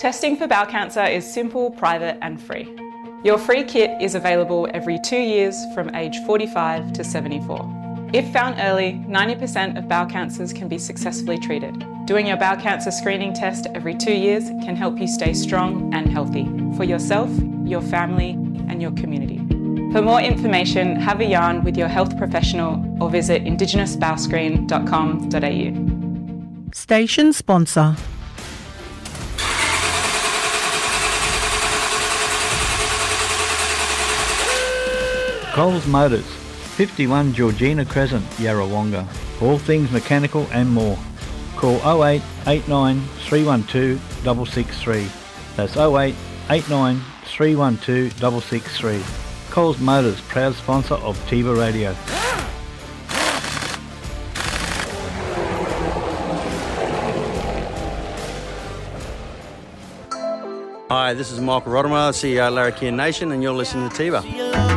Testing for bowel cancer is simple, private and free. Your free kit is available every 2 years from age 45 to 74. If found early, 90% of bowel cancers can be successfully treated. Doing your bowel cancer screening test every 2 years can help you stay strong and healthy for yourself, your family and your community. For more information, have a yarn with your health professional or visit indigenousbowelscreen.com.au. Station sponsor. Coles Motors, 51 Georgina Crescent, Yarrawonga. For all things mechanical and more. Call 08 89 312 663. That's 08 89 312 663. Coles Motors, proud sponsor of Tiba Radio. Hi, this is Michael Rottimer, CEO of Larrakia Nation, and you're listening to Tiba.